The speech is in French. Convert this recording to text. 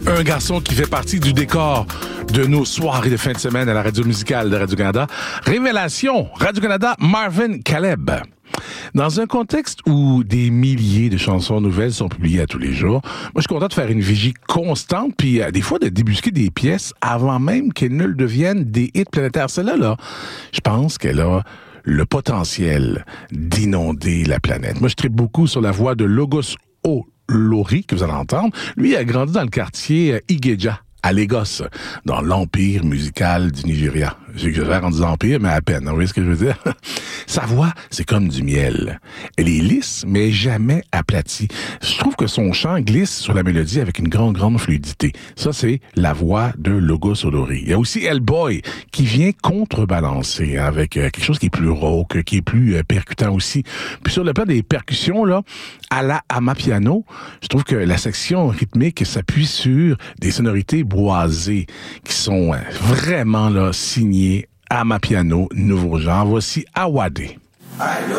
Un garçon qui fait partie du décor de nos soirées de fin de semaine à la radio musicale de Radio-Canada. Révélation, Radio-Canada, Marvin Caleb. Dans un contexte où des milliers de chansons nouvelles sont publiées à tous les jours, moi je suis content de faire une vigie constante, puis des fois de débusquer des pièces avant même qu'elles ne deviennent des hits planétaires. Celle-là, je pense qu'elle a le potentiel d'inonder la planète. Moi je tripe beaucoup sur la voix de Logos Olori, que vous allez entendre. Lui a grandi dans le quartier Ikeja, à Lagos, dans l'empire musical du Nigeria. J'exagère en disant empire, mais à peine. Vous voyez ce que je veux dire? Sa voix, c'est comme du miel. Elle est lisse, mais jamais aplatie. Je trouve que son chant glisse sur la mélodie avec une grande fluidité. Ça, c'est la voix de Logos Olori. Il y a aussi Hellboy, qui vient contrebalancer avec quelque chose qui est plus rauque, qui est plus percutant aussi. Puis sur le plan des percussions, là, à la Amapiano, je trouve que la section rythmique s'appuie sur des sonorités boisées qui sont vraiment là signées Amapiano, nouveau genre. Voici Awade. I know